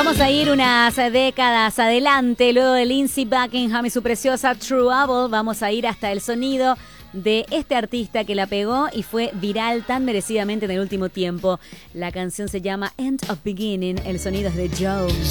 Vamos a ir unas décadas adelante, luego de Lindsey Buckingham y su preciosa Trouble, vamos a ir hasta el sonido de este artista que la pegó y fue viral tan merecidamente en el último tiempo. La canción se llama End of Beginning, el sonido es de Joe.